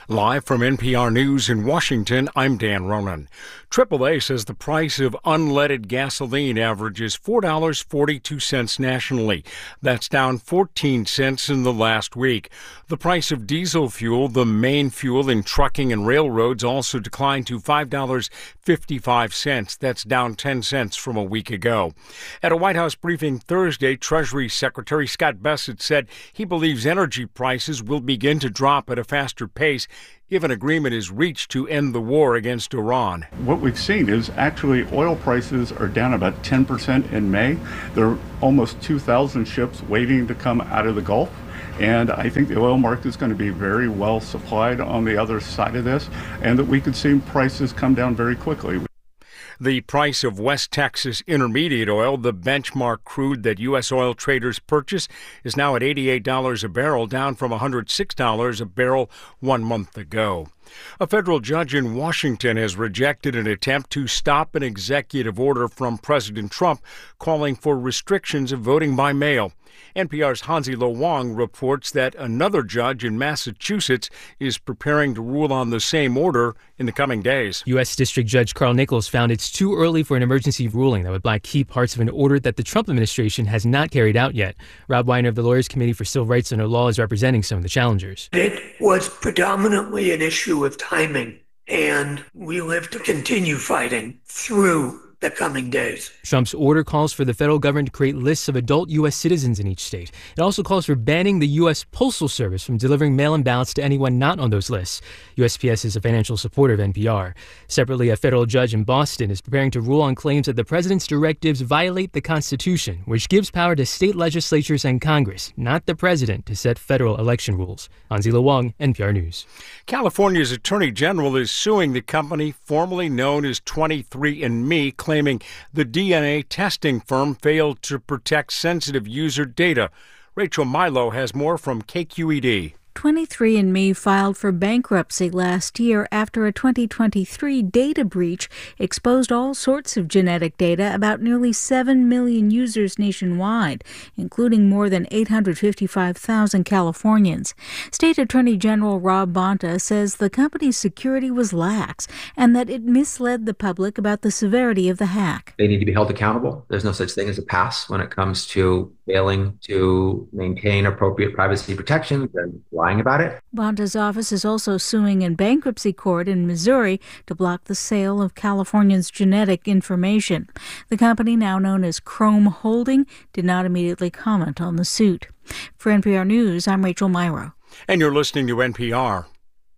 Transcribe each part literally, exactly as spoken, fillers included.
Live from N P R News in Washington, I'm Dan Ronan. triple A says the price of unleaded gasoline averages four dollars and forty-two cents nationally. That's down fourteen cents in the last week. The price of diesel fuel, the main fuel in trucking and railroads, also declined to five dollars and fifty-five cents. That's down ten cents from a week ago. At a White House briefing Thursday, Treasury Secretary Scott Bessent said he believes energy prices will begin to drop at a faster pace if an agreement is reached to end the war against Iran. What we've seen is actually oil prices are down about ten percent in May. There are almost two thousand ships waiting to come out of the Gulf. And I think the oil market is going to be very well supplied on the other side of this, and that we could see prices come down very quickly. The price of West Texas Intermediate oil, the benchmark crude that U S oil traders purchase, is now at eighty-eight dollars a barrel, down from one hundred six dollars a barrel one month ago. A federal judge in Washington has rejected an attempt to stop an executive order from President Trump calling for restrictions of voting by mail. N P R's Hansi Lo Wang reports that another judge in Massachusetts is preparing to rule on the same order in the coming days. U S. District Judge Carl Nichols found it's too early for an emergency ruling that would block key parts of an order that the Trump administration has not carried out yet. Rob Weiner of the Lawyers Committee for Civil Rights Under Law is representing some of the challengers. It was predominantly an issue of timing, and we live to continue fighting through the coming days. Trump's order calls for the federal government to create lists of adult U S citizens in each state. It also calls for banning the U S. Postal Service from delivering mail-in ballots to anyone not on those lists. U S P S is a financial supporter of N P R. Separately, a federal judge in Boston is preparing to rule on claims that the president's directives violate the Constitution, which gives power to state legislatures and Congress, not the president, to set federal election rules. Hansi Lo Wang, N P R News. California's Attorney General is suing the company formerly known as twenty-three and me, claiming the D N A testing firm failed to protect sensitive user data. Rachel Milo has more from K Q E D. twenty-three and me filed for bankruptcy last year after a twenty twenty-three data breach exposed all sorts of genetic data about nearly seven million users nationwide, including more than eight hundred fifty-five thousand Californians. State Attorney General Rob Bonta says the company's security was lax and that it misled the public about the severity of the hack. They need to be held accountable. There's no such thing as a pass when it comes to failing to maintain appropriate privacy protections and lying about it. Bonta's office is also suing in bankruptcy court in Missouri to block the sale of Californians' genetic information. The company, now known as Chrome Holding, did not immediately comment on the suit. For N P R News, I'm Rachel Myro. And you're listening to N P R.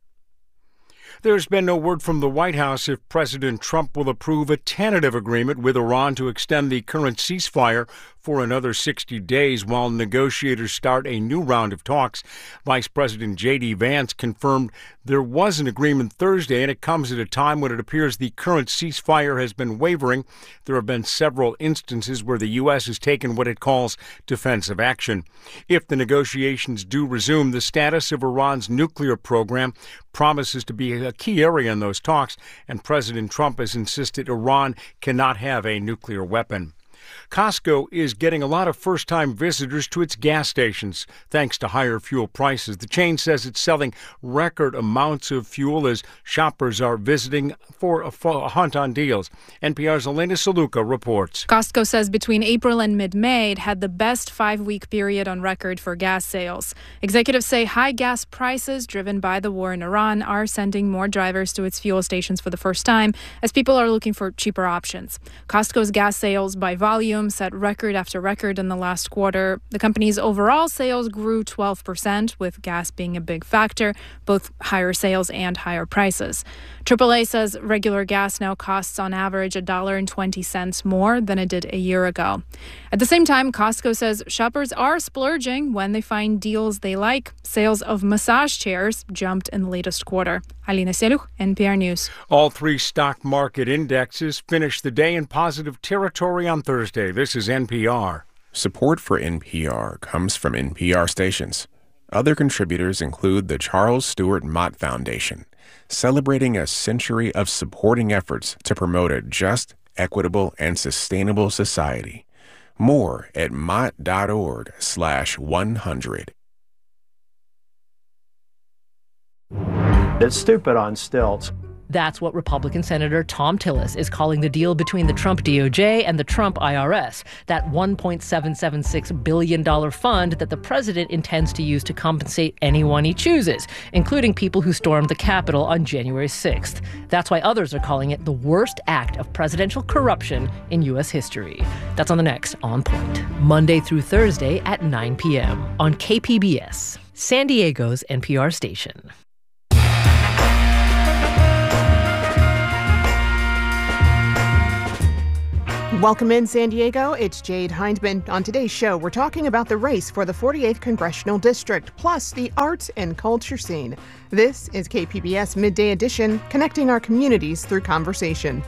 There's been no word from the White House if President Trump will approve a tentative agreement with Iran to extend the current ceasefire for another sixty days while negotiators start a new round of talks. Vice President J D. Vance confirmed there was an agreement Thursday, and it comes at a time when it appears the current ceasefire has been wavering. There have been several instances where the U S has taken what it calls defensive action. If the negotiations do resume, the status of Iran's nuclear program promises to be a key area in those talks, and President Trump has insisted Iran cannot have a nuclear weapon. Costco is getting a lot of first-time visitors to its gas stations thanks to higher fuel prices. The chain says it's selling record amounts of fuel as shoppers are visiting for a, for a hunt on deals. N P R's Elena Saluka reports. Costco says between April and mid-May, it had the best five-week period on record for gas sales. Executives say high gas prices driven by the war in Iran are sending more drivers to its fuel stations for the first time as people are looking for cheaper options. Costco's gas sales by volume set record after record in the last quarter. The company's overall sales grew twelve percent, with gas being a big factor, both higher sales and higher prices. triple A says regular gas now costs on average one dollar and twenty cents more than it did a year ago. At the same time, Costco says shoppers are splurging when they find deals they like. Sales of massage chairs jumped in the latest quarter. Alina Seluch, N P R News. All three stock market indexes finished the day in positive territory on Thursday. This is N P R. Support for N P R comes from N P R stations. Other contributors include the Charles Stewart Mott Foundation, celebrating a century of supporting efforts to promote a just, equitable, and sustainable society. More at mott.org slash 100. It's stupid on stilts. That's what Republican Senator Thom Tillis is calling the deal between the Trump D O J and the Trump I R S, that one point seven seven six billion dollars fund that the president intends to use to compensate anyone he chooses, including people who stormed the Capitol on January sixth. That's why others are calling it the worst act of presidential corruption in U S history. That's on the next On Point, Monday through Thursday at nine p.m. on K P B S, San Diego's N P R station. Welcome in, San Diego. It's Jade Hindman. On today's show, we're talking about the race for the forty-eighth Congressional District, plus the arts and culture scene. This is K P B S Midday Edition, connecting our communities through conversation.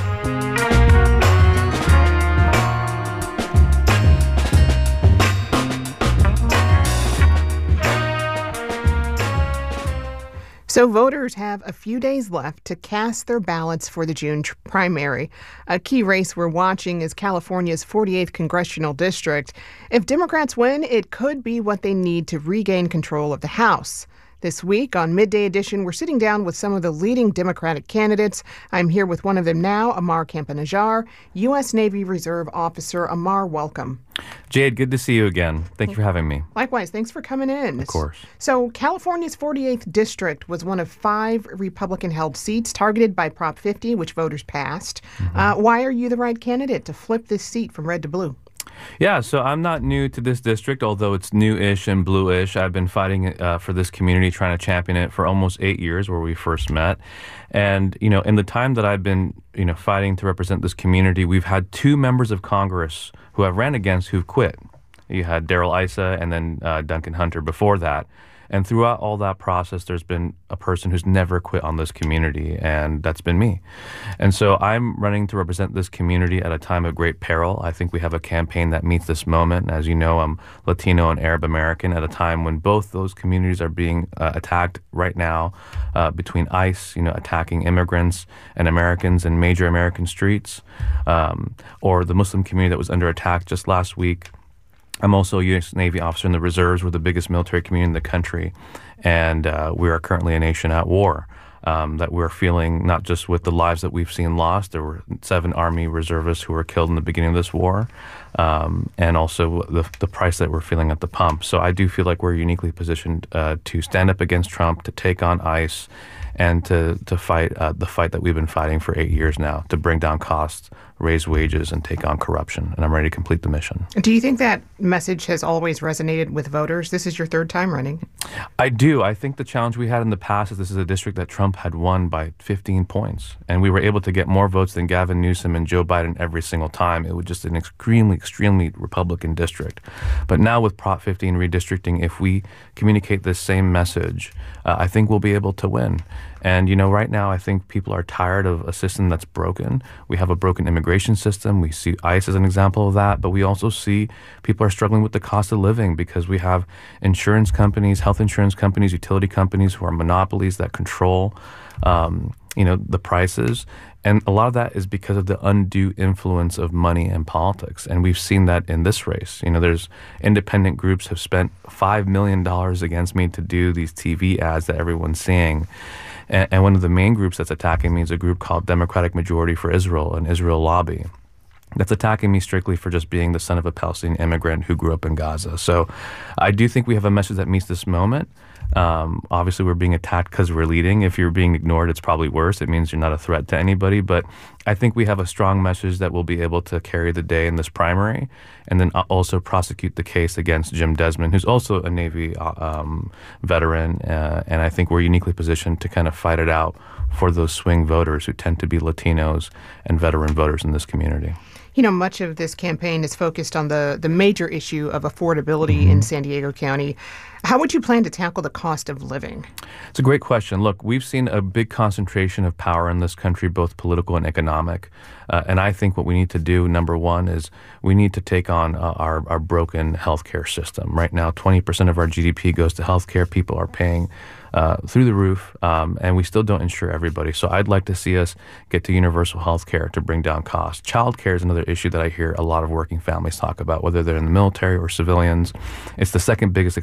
So voters have a few days left to cast their ballots for the June tr- primary. A key race we're watching is California's forty-eighth Congressional District. If Democrats win, it could be what they need to regain control of the House. This week on Midday Edition, we're sitting down with some of the leading Democratic candidates. I'm here with one of them now, Amar Campa-Najjar, U S Navy Reserve Officer. Amar, welcome. Jade, good to see you again. Thank you for having me. Likewise, thanks for coming in. Of course. So California's forty-eighth District was one of five Republican-held seats targeted by Prop fifty, which voters passed. Mm-hmm. Uh, why are you the right candidate to flip this seat from red to blue? Yeah, so I'm not new to this district, although it's new-ish and blue-ish. I've been fighting uh, for this community, trying to champion it for almost eight years, where we first met. And, you know, in the time that I've been, you know, fighting to represent this community, we've had two members of Congress who I've ran against who've quit. You had Darrell Issa and then uh, Duncan Hunter before that. And throughout all that process, there's been a person who's never quit on this community, and that's been me. And so I'm running to represent this community at a time of great peril. I think we have a campaign that meets this moment. As you know, I'm Latino and Arab American at a time when both those communities are being uh, attacked right now uh, between ICE, you know, attacking immigrants and Americans in major American streets, um, or the Muslim community that was under attack just last week. I'm also a U S Navy officer in the reserves. We're the biggest military community in the country, and uh, we are currently a nation at war um, that we're feeling not just with the lives that we've seen lost. There were seven Army reservists who were killed in the beginning of this war, um, and also the, the price that we're feeling at the pump. So I do feel like we're uniquely positioned uh, to stand up against Trump, to take on ICE, and to, to fight uh, the fight that we've been fighting for eight years now, to bring down costs, raise wages, and take on corruption. And I'm ready to complete the mission. Do you think that message has always resonated with voters? This is your third time running. I do. I think the challenge we had in the past is this is a district that Trump had won by fifteen points. And we were able to get more votes than Gavin Newsom and Joe Biden every single time. It was just an extremely, extremely Republican district. But now with Prop fifteen redistricting, if we communicate this same message, uh, I think we'll be able to win. And, you know, right now, I think people are tired of a system that's broken. We have a broken immigration system. We see ICE as an example of that. But we also see people are struggling with the cost of living because we have insurance companies, health insurance companies, utility companies who are monopolies that control, um, you know, the prices. And a lot of that is because of the undue influence of money and politics. And we've seen that in this race. You know, there's independent groups have spent five million dollars against me to do these T V ads that everyone's seeing. And, and one of the main groups that's attacking me is a group called Democratic Majority for Israel, an Israel lobby, that's attacking me strictly for just being the son of a Palestinian immigrant who grew up in Gaza. So I do think we have a message that meets this moment. Um, obviously, we're being attacked because we're leading. If you're being ignored, it's probably worse. It means you're not a threat to anybody. But I think we have a strong message that will be able to carry the day in this primary, and then also prosecute the case against Jim Desmond, who's also a Navy um, veteran. Uh, and I think we're uniquely positioned to kind of fight it out for those swing voters who tend to be Latinos and veteran voters in this community. You know, much of this campaign is focused on the, the major issue of affordability mm-hmm. in San Diego County. How would you plan to tackle the cost of living? It's a great question. Look, we've seen a big concentration of power in this country, both political and economic. Uh, and I think what we need to do, number one, is we need to take on uh, our, our broken healthcare system. Right now, twenty percent of our G D P goes to healthcare. People are paying Uh, through the roof, um, and we still don't insure everybody. So I'd like to see us get to universal health care to bring down costs. Child care is another issue that I hear a lot of working families talk about, whether they're in the military or civilians. It's the second biggest expenditure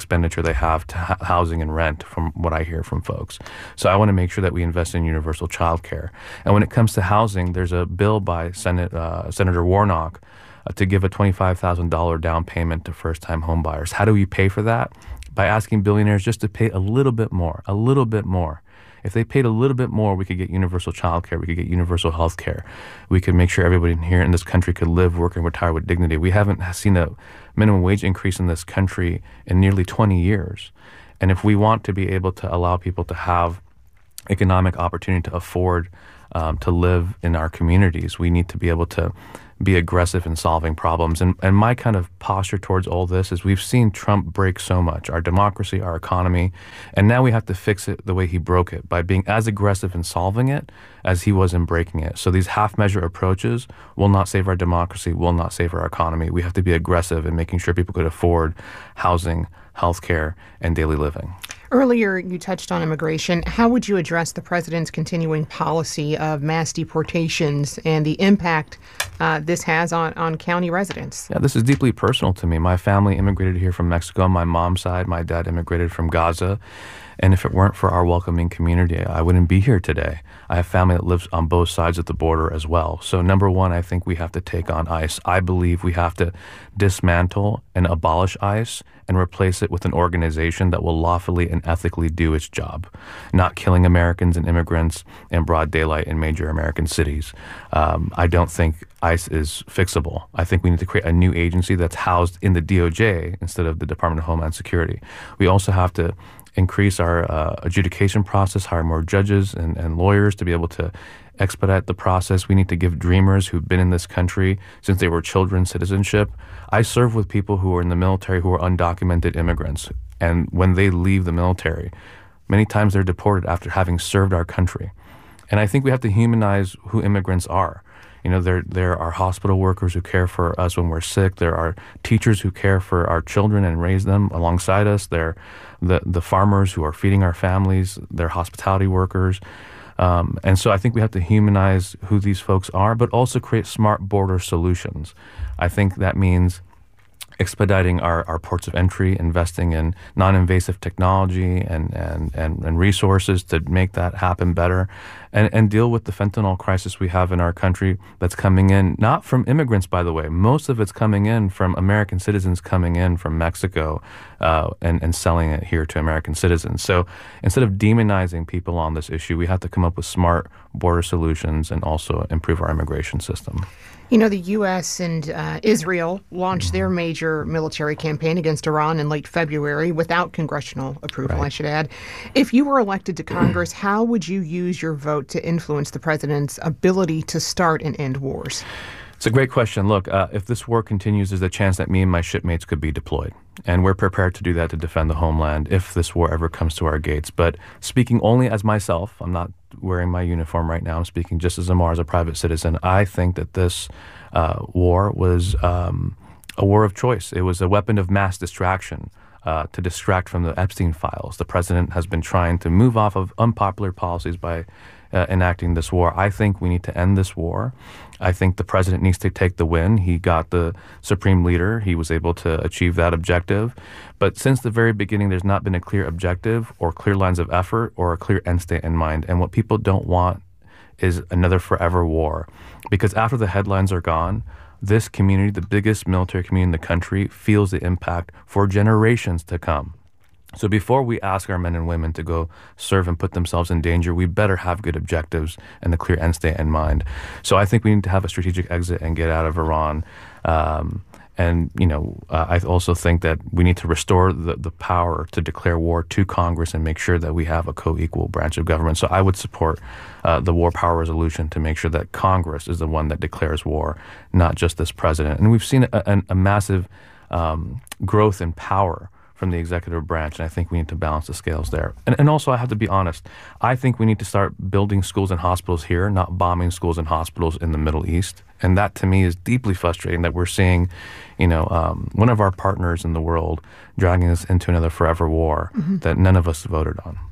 they have to ha- housing and rent, from what I hear from folks. So I want to make sure that we invest in universal child care. And when it comes to housing, there's a bill by Senate uh, Senator Warnock uh, to give a twenty-five thousand dollars down payment to first-time home buyers. How do we pay for that? By asking billionaires just to pay a little bit more, a little bit more. If they paid a little bit more, we could get universal child care, we could get universal health care. We could make sure everybody here in this country could live, work, and retire with dignity. We haven't seen a minimum wage increase in this country in nearly twenty years. And if we want to be able to allow people to have economic opportunity to afford um, to live in our communities, we need to be able to be aggressive in solving problems. And, and my kind of posture towards all this is we've seen Trump break so much, our democracy, our economy, and now we have to fix it the way he broke it, by being as aggressive in solving it as he was in breaking it. So these half-measure approaches will not save our democracy, will not save our economy. We have to be aggressive in making sure people could afford housing, healthcare, and daily living. Earlier, you touched on immigration. How would you address the president's continuing policy of mass deportations and the impact uh, this has on, on county residents? Yeah, this is deeply personal to me. My family immigrated here from Mexico on my mom's side. My dad immigrated from Gaza. And if it weren't for our welcoming community, I wouldn't be here today. I have family that lives on both sides of the border as well. So number one, I think we have to take on ICE. I believe we have to dismantle and abolish ICE and replace it with an organization that will lawfully and ethically do its job, not killing Americans and immigrants in broad daylight in major American cities. Um, I don't think ICE is fixable. I think we need to create a new agency that's housed in the D O J instead of the Department of Homeland Security. We also have to increase our uh, adjudication process, hire more judges and, and lawyers to be able to expedite the process. We need to give dreamers who've been in this country since they were children citizenship. I serve with people who are in the military who are undocumented immigrants. And when they leave the military, many times they're deported after having served our country. And I think we have to humanize who immigrants are. You know, there there are hospital workers who care for us when we're sick. There are teachers who care for our children and raise them alongside us. There are the, the farmers who are feeding our families. They're hospitality workers. Um, and so I think we have to humanize who these folks are, but also create smart border solutions. I think that means expediting our, our ports of entry, investing in non-invasive technology and, and, and, and resources to make that happen better, and, and deal with the fentanyl crisis we have in our country that's coming in, not from immigrants, by the way. Most of it's coming in from American citizens coming in from Mexico uh, and, and selling it here to American citizens. So instead of demonizing people on this issue, we have to come up with smart border solutions and also improve our immigration system. You know, the U S and uh, Israel launched their major military campaign against Iran in late February without congressional approval, right. I should add. If you were elected to Congress, how would you use your vote to influence the president's ability to start and end wars? It's a great question. Look, uh, if this war continues, there's a chance that me and my shipmates could be deployed. And we're prepared to do that to defend the homeland if this war ever comes to our gates. But speaking only as myself, I'm not wearing my uniform right now, I'm speaking just as Amar, as a private citizen, I think that this uh, war was um, a war of choice. It was a weapon of mass distraction uh, to distract from the Epstein files. The president has been trying to move off of unpopular policies by Uh, enacting this war. I think we need to end this war. I think the president needs to take the win. He got the supreme leader. He was able to achieve that objective. But since the very beginning, there's not been a clear objective or clear lines of effort or a clear end state in mind. And what people don't want is another forever war. Because after the headlines are gone, this community, the biggest military community in the country, feels the impact for generations to come. So before we ask our men and women to go serve and put themselves in danger, we better have good objectives and a clear end state in mind. So I think we need to have a strategic exit and get out of Iran. Um, and, you know, uh, I also think that we need to restore the, the power to declare war to Congress and make sure that we have a co-equal branch of government. So I would support uh, the war power resolution to make sure that Congress is the one that declares war, not just this president. And we've seen a, a, a massive um, growth in power from the executive branch, and I think we need to balance the scales there. And, and also, I have to be honest, I think we need to start building schools and hospitals here, not bombing schools and hospitals in the Middle East. And that, to me, is deeply frustrating that we're seeing, you know, um, one of our partners in the world dragging us into another forever war mm-hmm. that none of us voted on.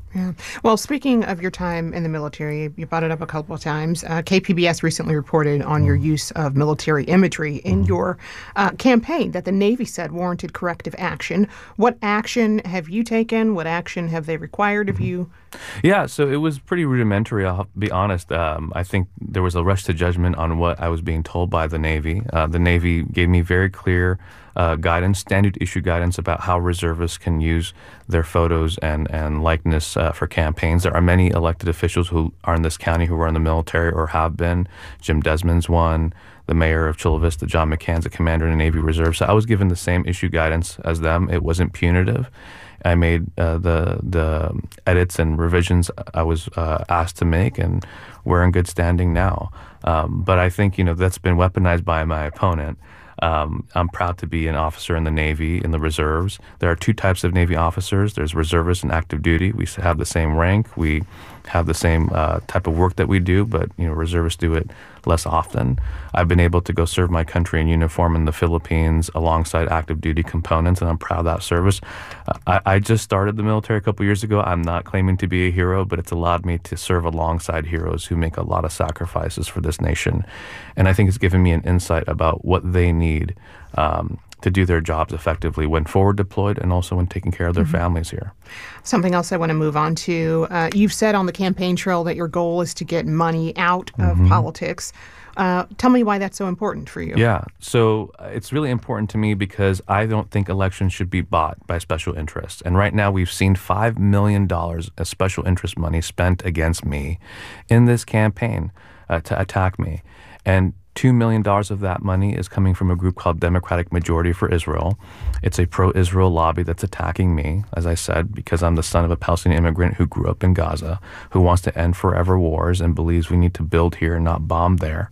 Yeah. Well, speaking of your time in the military, you brought it up a couple of times. Uh, K P B S recently reported on your use of military imagery in your uh, campaign that the Navy said warranted corrective action. What action have you taken? What action have they required of you? Yeah, so it was pretty rudimentary, I'll be honest. Um, I think there was a rush to judgment on what I was being told by the Navy. Uh, the Navy gave me very clear uh, guidance, standard issue guidance about how reservists can use their photos and, and likeness uh, for campaigns. There are many elected officials who are in this county who are in the military or have been. Jim Desmond's one. The mayor of Chula Vista, John McCann's a commander in the Navy Reserve. So I was given the same issue guidance as them. It wasn't punitive. I made uh, the the edits and revisions I was uh, asked to make, and we're in good standing now. Um, but I think, you know, that's been weaponized by my opponent. Um, I'm proud to be an officer in the Navy, in the reserves. There are two types of Navy officers. There's reservists and active duty. We have the same rank. We have the same uh, type of work that we do, but, you know, reservists do it less often. I've been able to go serve my country in uniform in the Philippines alongside active duty components, and I'm proud of that service. I, I just started the military a couple years ago. I'm not claiming to be a hero, but it's allowed me to serve alongside heroes who make a lot of sacrifices for this nation. And I think it's given me an insight about what they need um, to do their jobs effectively when forward deployed and also when taking care of their mm-hmm. families here. Something else I want to move on to. Uh, you've said on the campaign trail that your goal is to get money out mm-hmm. of politics. Uh, tell me why that's so important for you. Yeah, so uh, it's really important to me because I don't think elections should be bought by special interests. And right now we've seen five million dollars of special interest money spent against me in this campaign uh, to attack me. And two million dollars of that money is coming from a group called Democratic Majority for Israel. It's a pro-Israel lobby that's attacking me, as I said, because I'm the son of a Palestinian immigrant who grew up in Gaza, who wants to end forever wars and believes we need to build here and not bomb there.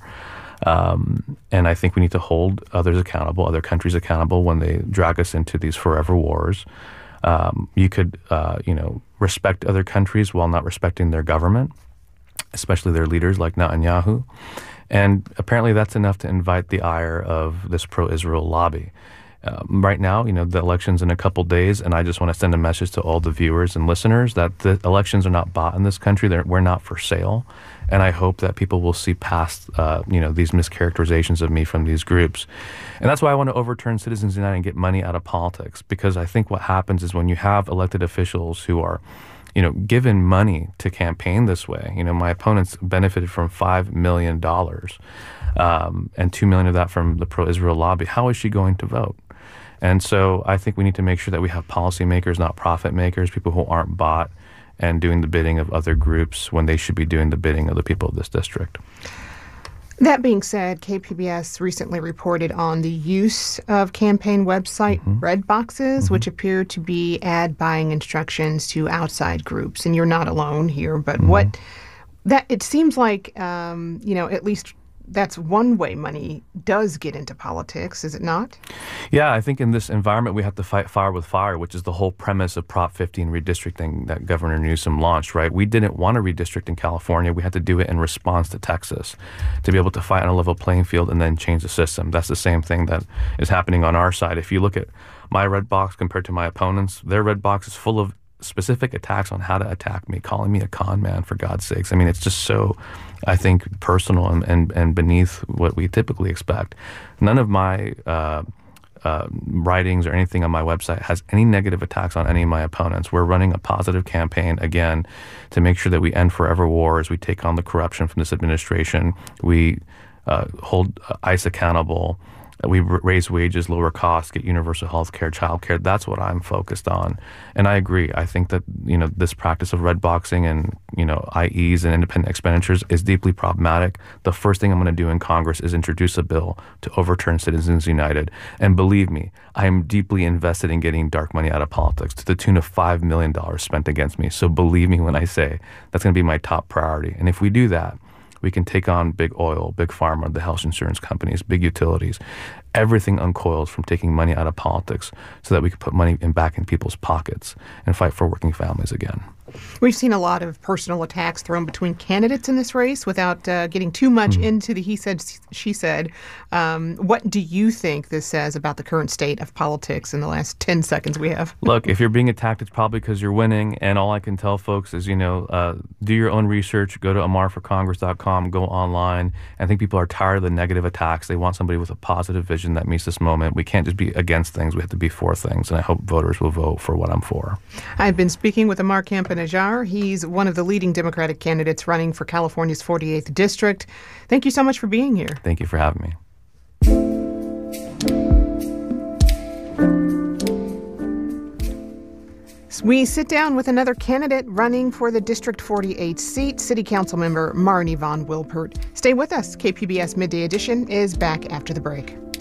Um, and I think we need to hold others accountable, other countries accountable when they drag us into these forever wars. Um, you could, uh, you know, respect other countries while not respecting their government, especially their leaders like Netanyahu. And apparently that's enough to invite the ire of this pro-Israel lobby. Um, right now, you know, the election's in a couple days, and I just want to send a message to all the viewers and listeners that the elections are not bought in this country. They're, we're not for sale. And I hope that people will see past, uh, you know, these mischaracterizations of me from these groups. And that's why I want to overturn Citizens United and get money out of politics, because I think what happens is when you have elected officials who are, you know, given money to campaign this way. You know, my opponents benefited from five million dollars um, and two million dollars of that from the pro-Israel lobby. How is she going to vote? And so I think we need to make sure that we have policymakers, not profit makers, people who aren't bought and doing the bidding of other groups when they should be doing the bidding of the people of this district. That being said, K P B S recently reported on the use of campaign website mm-hmm. red boxes, mm-hmm. which appear to be ad buying instructions to outside groups. And you're not alone here, but mm-hmm. what that it seems like, um, you know, at least that's one way money does get into politics, is it not? Yeah, I think in this environment we have to fight fire with fire, which is the whole premise of Prop fifteen redistricting that Governor Newsom launched, right? We didn't want to redistrict in California. We had to do it in response to Texas to be able to fight on a level playing field and then change the system. That's the same thing that is happening on our side. If you look at my red box compared to my opponents, their red box is full of specific attacks on how to attack me, calling me a con man, for God's sakes. I mean, it's just so, I think, personal and, and, and beneath what we typically expect. None of my uh, uh, writings or anything on my website has any negative attacks on any of my opponents. We're running a positive campaign, again, to make sure that we end forever wars, we take on the corruption from this administration, we uh, hold ICE accountable, we raise wages, lower costs, get universal health care, child care. That's what I'm focused on. And I agree. I think that, you know, this practice of red boxing and, you know, I Es and independent expenditures is deeply problematic. The first thing I'm going to do in Congress is introduce a bill to overturn Citizens United. And believe me, I am deeply invested in getting dark money out of politics to the tune of five million dollars spent against me. So believe me when I say that's going to be my top priority. And if we do that, we can take on big oil, big pharma, the health insurance companies, big utilities. Everything uncoils from taking money out of politics so that we can put money in back in people's pockets and fight for working families again. We've seen a lot of personal attacks thrown between candidates in this race without uh, getting too much mm. into the he said, she said. Um, what do you think this says about the current state of politics in the last ten seconds we have? Look, if you're being attacked, it's probably because you're winning. And all I can tell folks is, you know, uh, do your own research. Go to amar for congress dot com. Go online. I think people are tired of the negative attacks. They want somebody with a positive vision that meets this moment. We can't just be against things. We have to be for things. And I hope voters will vote for what I'm for. I've been speaking with Amar Campa-Najjar. He's one of the leading Democratic candidates running for California's forty-eighth District. Thank you so much for being here. Thank you for having me. We sit down with another candidate running for the District forty-eight seat, City Council member Marni von Wilpert. Stay with us. K P B S Midday Edition is back after the break.